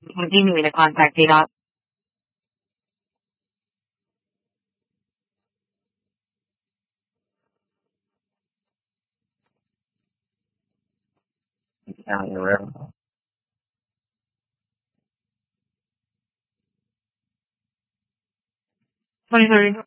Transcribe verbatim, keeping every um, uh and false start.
I'll give me the contact data. Down the river. Sorry, sorry.